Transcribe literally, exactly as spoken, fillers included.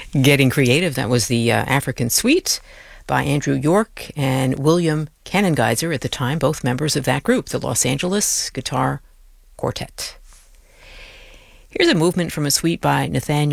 Getting Creative, that was the uh, African Suite by Andrew York and William Kanengeiser at the time, both members of that group, the Los Angeles Guitar Quartet. Here's a movement from a suite by Nathaniel